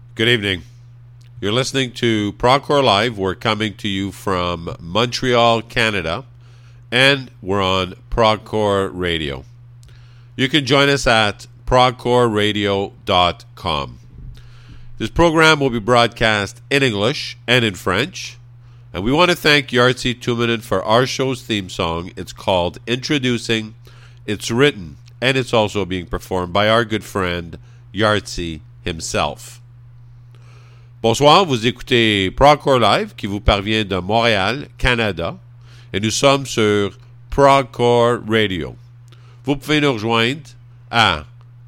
Good evening. You're listening to Procore Live. We're coming to you from Montreal, Canada, and we're on Procore Radio. You can join us at procoreradio.com. This program will be broadcast in English and in French, and we want to thank Yartzi Tuominen for our show's theme song. It's called Introducing. It's written, and it's also being performed by our good friend Yartzi himself. Bonsoir, vous écoutez Procore Live qui vous parvient de Montréal, Canada, et nous sommes sur Procore Radio. Vous pouvez nous rejoindre à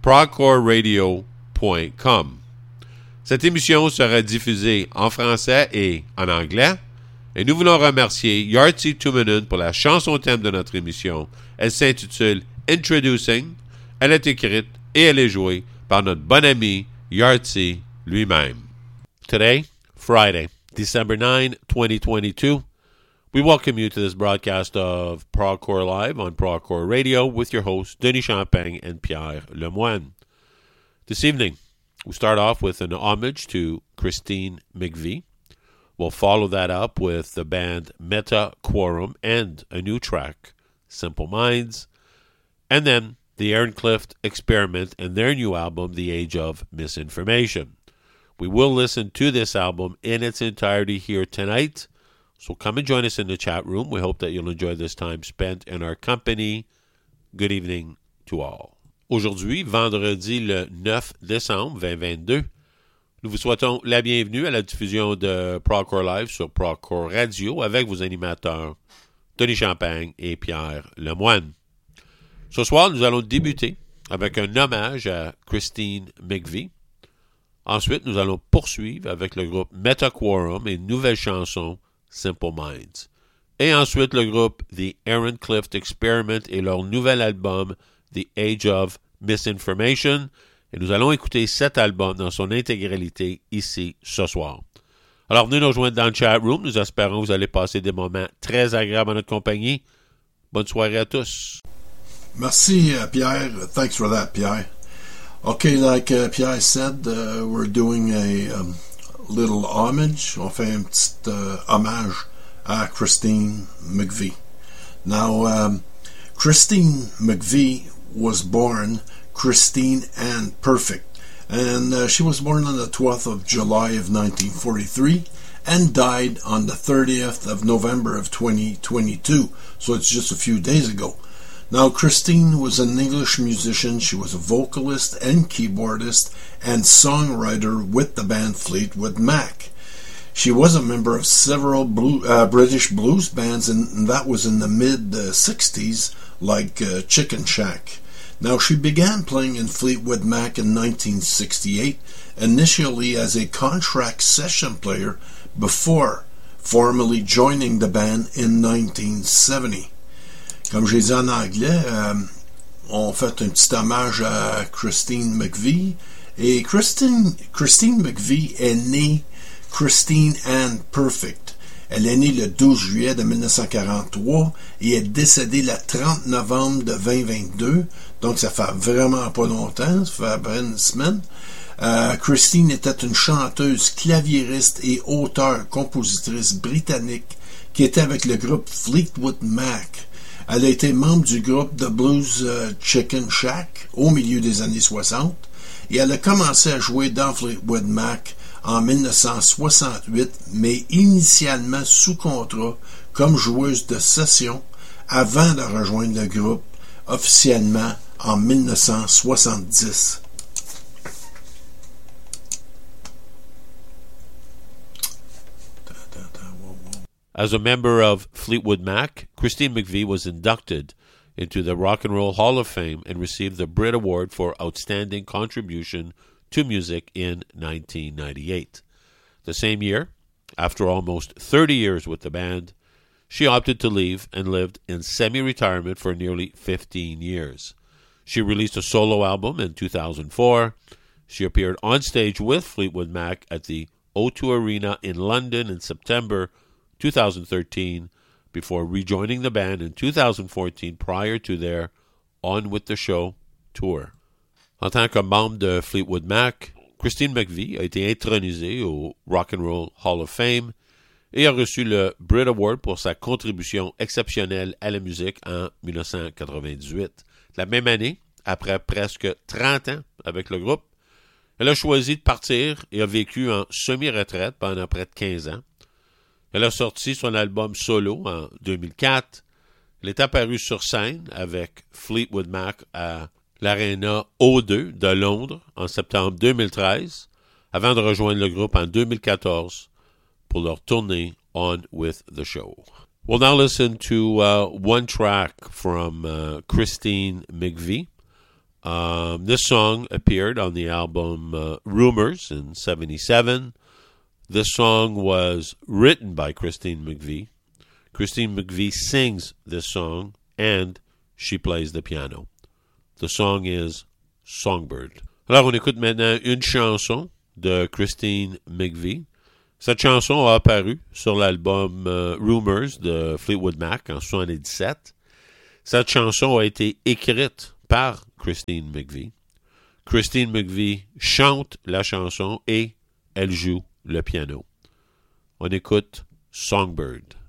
procoreradio.com. Cette émission sera diffusée en français et en anglais, et nous voulons remercier Yartzi Tuominen pour la chanson thème de notre émission. Elle s'intitule Introducing. Elle est écrite et elle est jouée par notre bon ami Yartzi lui-même. Today, Friday, December 9, 2022, we welcome you to this broadcast of Procore Live on Procore Radio with your hosts, Denis Champagne and Pierre Lemoine. This evening, we start off with an homage to Christine McVie. We'll follow that up with the band Meta Quorum and a new track, Simple Minds, and then the Aaron Clift Experiment and their new album, The Age of Misinformation. We will listen to this album in its entirety here tonight, so come and join us in the chat room. We hope that you'll enjoy this time spent in our company. Good evening to all. Aujourd'hui, vendredi le 9 décembre 2022, nous vous souhaitons la bienvenue à la diffusion de Procore Live sur Procore Radio avec vos animateurs Denis Champagne et Pierre Lemoine. Ce soir, nous allons débuter avec un hommage à Christine McVie. Ensuite, nous allons poursuivre avec le groupe Meta Quorum et une nouvelle chanson, Simple Minds. Et ensuite, le groupe The Aaron Clift Experiment et leur nouvel album, The Age of Misinformation. Et nous allons écouter cet album dans son intégralité ici ce soir. Alors, venez nous rejoindre dans le chat room. Nous espérons que vous allez passer des moments très agréables en notre compagnie. Bonne soirée à tous. Merci, Pierre. Thanks for that, Pierre. Okay, like Pierre said, we're doing a little homage. On fait un petit hommage à Christine McVie. Now, Christine McVie was born Christine Ann Perfect, and she was born on the 12th of July of 1943 and died on the 30th of November of 2022, so it's just a few days ago. Now, Christine was an English musician. She was a vocalist and keyboardist and songwriter with the band Fleetwood Mac. She was a member of several British blues bands, and that was in the mid-60s, like Chicken Shack. Now, she began playing in Fleetwood Mac in 1968, initially as a contract session player before formally joining the band in 1970. Comme je l'ai dit en anglais, on fait un petit hommage à Christine McVie. Et Christine McVie est née Christine Ann Perfect. Elle est née le 12 juillet de 1943 et est décédée le 30 novembre de 2022. Donc ça fait vraiment pas longtemps, ça fait à peine une semaine. Christine était une chanteuse, claviériste et auteure-compositrice britannique qui était avec le groupe Fleetwood Mac. Elle a été membre du groupe de blues Chicken Shack au milieu des années 60 et elle a commencé à jouer dans Fleetwood Mac en 1968, mais initialement sous contrat comme joueuse de session avant de rejoindre le groupe officiellement en 1970. As a member of Fleetwood Mac, Christine McVie was inducted into the Rock and Roll Hall of Fame and received the Brit Award for Outstanding Contribution to Music in 1998. The same year, after almost 30 years with the band, she opted to leave and lived in semi-retirement for nearly 15 years. She released a solo album in 2004. She appeared on stage with Fleetwood Mac at the O2 Arena in London in September 2013 before rejoining the band in 2014 prior to their On With The Show tour. En tant que membre de Fleetwood Mac, Christine McVie a été intronisée au Rock and Roll Hall of Fame et a reçu le Brit Award pour sa contribution exceptionnelle à la musique en 1998. La même année, après presque 30 ans avec le groupe, elle a choisi de partir et a vécu en semi-retraite pendant près de 15 ans. Elle a sorti son album solo en 2004. Elle est apparue sur scène avec Fleetwood Mac à l'Arena O2 de Londres en septembre 2013, avant de rejoindre le groupe en 2014 pour leur tournée On With The Show. We'll now listen to one track from Christine McVie. This song appeared on the album Rumors in 1977. This song was written by Christine McVie. Christine McVie sings this song and she plays the piano. The song is Songbird. Alors, on écoute maintenant une chanson de Christine McVie. Cette chanson a apparu sur l'album Rumors de Fleetwood Mac en 1977. Cette chanson a été écrite par Christine McVie. Christine McVie chante la chanson et elle joue le piano. On écoute Songbird.